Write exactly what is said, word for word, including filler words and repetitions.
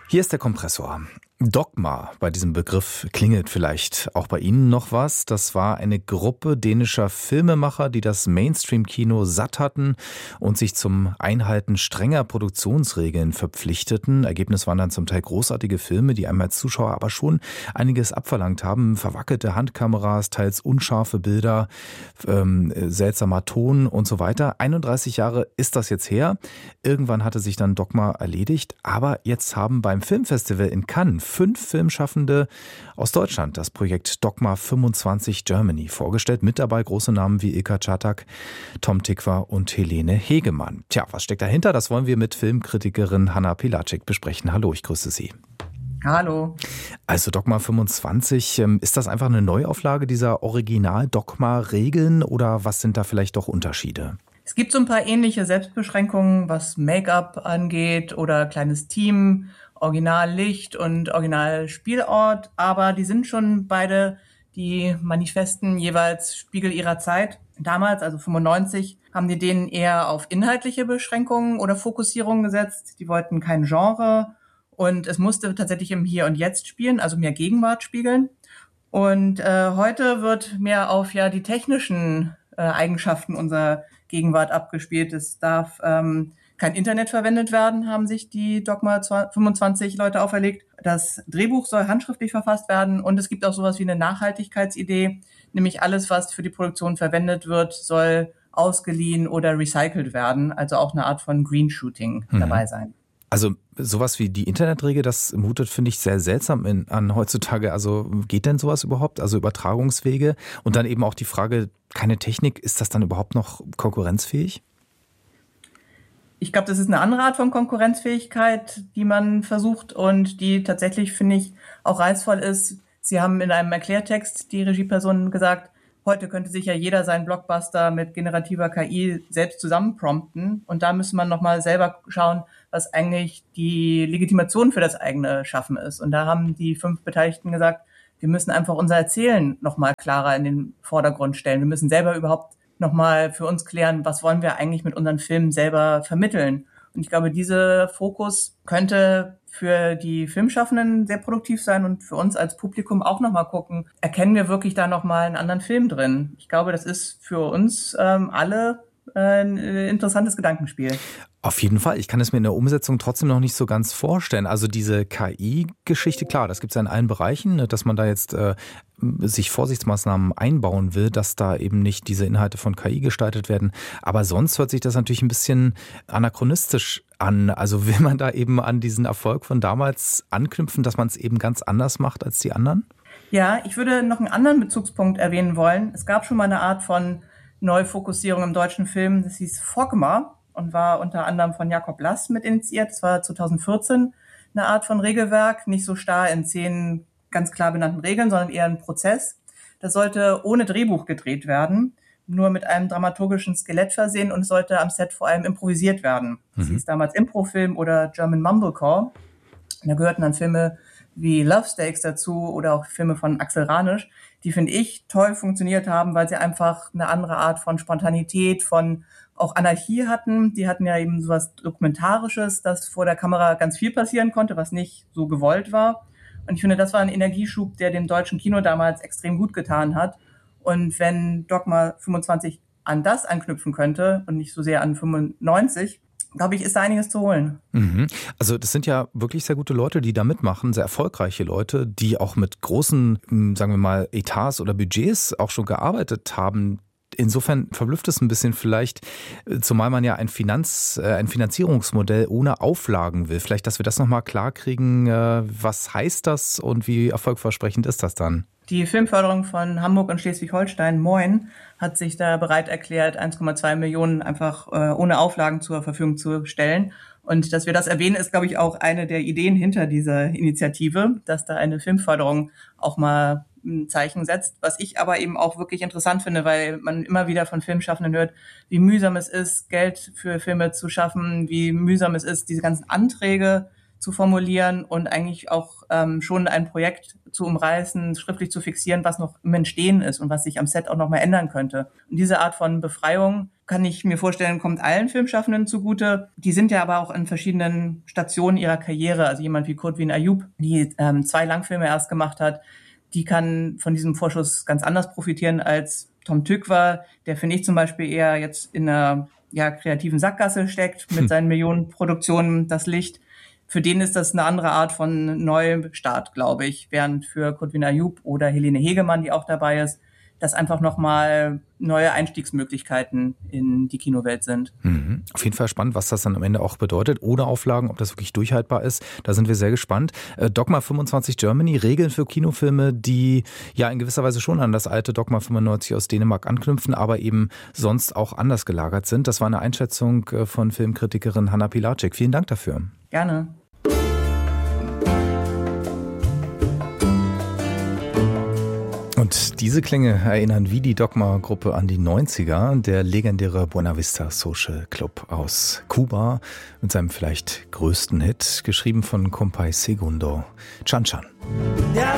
Hier ist der Kompressor. Dogma, bei diesem Begriff klingelt vielleicht auch bei Ihnen noch was. Das war eine Gruppe dänischer Filmemacher, die das Mainstream-Kino satt hatten und sich zum Einhalten strenger Produktionsregeln verpflichteten. Ergebnis waren dann zum Teil großartige Filme, die einem als Zuschauer aber schon einiges abverlangt haben. Verwackelte Handkameras, teils unscharfe Bilder, ähm, seltsamer Ton und so weiter. einunddreißig Jahre ist das jetzt her. Irgendwann hatte sich dann Dogma erledigt. Aber jetzt haben beim Filmfestival in Cannes fünf Filmschaffende aus Deutschland das Projekt Dogma fünfundzwanzig Germany vorgestellt. Mit dabei große Namen wie Ilka Czatak, Tom Tykwer und Helene Hegemann. Tja, was steckt dahinter? Das wollen wir mit Filmkritikerin Hanna Pilacic besprechen. Hallo, ich grüße Sie. Hallo. Also Dogma fünfundzwanzig, ist das einfach eine Neuauflage dieser Original-Dogma-Regeln oder was sind da vielleicht doch Unterschiede? Es gibt so ein paar ähnliche Selbstbeschränkungen, was Make-up angeht oder kleines Team, Originallicht und Originalspielort, aber die sind schon beide die Manifesten jeweils Spiegel ihrer Zeit. Damals, also fünfundneunzig, haben die denen eher auf inhaltliche Beschränkungen oder Fokussierungen gesetzt. Die wollten kein Genre und es musste tatsächlich im Hier und Jetzt spielen, also mehr Gegenwart spiegeln. Und äh, heute wird mehr auf ja die technischen äh, Eigenschaften unserer Gegenwart abgespielt. Es darf ähm, kein Internet verwendet werden, haben sich die Dogma fünfundzwanzig Leute auferlegt. Das Drehbuch soll handschriftlich verfasst werden und es gibt auch sowas wie eine Nachhaltigkeitsidee, nämlich alles, was für die Produktion verwendet wird, soll ausgeliehen oder recycelt werden, also auch eine Art von Greenshooting mhm. dabei sein. Also sowas wie die Internetregel, das mutet, finde ich, sehr seltsam in, an heutzutage. Also geht denn sowas überhaupt? Also Übertragungswege und dann eben auch die Frage, keine Technik, ist das dann überhaupt noch konkurrenzfähig? Ich glaube, das ist eine andere Art von Konkurrenzfähigkeit, die man versucht und die tatsächlich, finde ich, auch reizvoll ist. Sie haben in einem Erklärtext, die Regiepersonen, gesagt, heute könnte sich ja jeder seinen Blockbuster mit generativer K I selbst zusammenprompten. Und da müsste man nochmal selber schauen, was eigentlich die Legitimation für das eigene Schaffen ist. Und da haben die fünf Beteiligten gesagt, wir müssen einfach unser Erzählen nochmal klarer in den Vordergrund stellen. Wir müssen selber überhaupt nochmal für uns klären, was wollen wir eigentlich mit unseren Filmen selber vermitteln. Und ich glaube, dieser Fokus könnte für die Filmschaffenden sehr produktiv sein und für uns als Publikum auch nochmal gucken, erkennen wir wirklich da nochmal einen anderen Film drin. Ich glaube, das ist für uns ähm, alle ein interessantes Gedankenspiel. Auf jeden Fall. Ich kann es mir in der Umsetzung trotzdem noch nicht so ganz vorstellen. Also diese K I-Geschichte, klar, das gibt es ja in allen Bereichen, dass man da jetzt äh, sich Vorsichtsmaßnahmen einbauen will, dass da eben nicht diese Inhalte von K I gestaltet werden. Aber sonst hört sich das natürlich ein bisschen anachronistisch an. Also will man da eben an diesen Erfolg von damals anknüpfen, dass man es eben ganz anders macht als die anderen? Ja, ich würde noch einen anderen Bezugspunkt erwähnen wollen. Es gab schon mal eine Art von Neufokussierung im deutschen Film, das hieß Fogma und war unter anderem von Jakob Lass mit initiiert. Das war zweitausendvierzehn eine Art von Regelwerk, nicht so starr in zehn ganz klar benannten Regeln, sondern eher ein Prozess. Das sollte ohne Drehbuch gedreht werden, nur mit einem dramaturgischen Skelett versehen und es sollte am Set vor allem improvisiert werden. Das mhm. hieß damals Improfilm oder German Mumblecore. Da gehörten dann Filme wie Love Stakes dazu oder auch Filme von Axel Ranisch, die, finde ich, toll funktioniert haben, weil sie einfach eine andere Art von Spontanität, von auch Anarchie hatten. Die hatten ja eben sowas Dokumentarisches, dass vor der Kamera ganz viel passieren konnte, was nicht so gewollt war. Und ich finde, das war ein Energieschub, der dem deutschen Kino damals extrem gut getan hat. Und wenn Dogma fünfundzwanzig an das anknüpfen könnte und nicht so sehr an fünfundneunzig, glaube ich, ist da einiges zu holen. Mhm. Also das sind ja wirklich sehr gute Leute, die da mitmachen, sehr erfolgreiche Leute, die auch mit großen, sagen wir mal, Etats oder Budgets auch schon gearbeitet haben. Insofern verblüfft es ein bisschen vielleicht, zumal man ja ein Finanz, ein Finanzierungsmodell ohne Auflagen will. Vielleicht, dass wir das nochmal klar kriegen, was heißt das und wie erfolgversprechend ist das dann? Die Filmförderung von Hamburg und Schleswig-Holstein, Moin, hat sich da bereit erklärt, eins Komma zwei Millionen einfach äh, ohne Auflagen zur Verfügung zu stellen. Und dass wir das erwähnen, ist, glaube ich, auch eine der Ideen hinter dieser Initiative, dass da eine Filmförderung auch mal ein Zeichen setzt. Was ich aber eben auch wirklich interessant finde, weil man immer wieder von Filmschaffenden hört, wie mühsam es ist, Geld für Filme zu schaffen, wie mühsam es ist, diese ganzen Anträge zu formulieren und eigentlich auch ähm, schon ein Projekt zu umreißen, schriftlich zu fixieren, was noch im Entstehen ist und was sich am Set auch noch mal ändern könnte. Und diese Art von Befreiung, kann ich mir vorstellen, kommt allen Filmschaffenden zugute. Die sind ja aber auch in verschiedenen Stationen ihrer Karriere. Also jemand wie Kurtwin Ayub, die ähm, zwei Langfilme erst gemacht hat, die kann von diesem Vorschuss ganz anders profitieren als Tom Tykwer, der, finde ich, zum Beispiel eher jetzt in einer ja, kreativen Sackgasse steckt mit seinen Millionenproduktionen, das Licht. Für den ist das eine andere Art von Neustart, glaube ich. Während für Kurtwin Ayub oder Helene Hegemann, die auch dabei ist, das einfach nochmal neue Einstiegsmöglichkeiten in die Kinowelt sind. Mhm. Auf jeden Fall spannend, was das dann am Ende auch bedeutet. Ohne Auflagen, ob das wirklich durchhaltbar ist. Da sind wir sehr gespannt. Äh, Dogma fünfundzwanzig Germany, Regeln für Kinofilme, die ja in gewisser Weise schon an das alte Dogma fünfundneunzig aus Dänemark anknüpfen, aber eben sonst auch anders gelagert sind. Das war eine Einschätzung von Filmkritikerin Hanna Pilacic. Vielen Dank dafür. Gerne. Und diese Klänge erinnern wie die Dogma-Gruppe an die neunziger, der legendäre Buena Vista Social Club aus Kuba mit seinem vielleicht größten Hit, geschrieben von Compay Segundo, Chan Chan. Ja,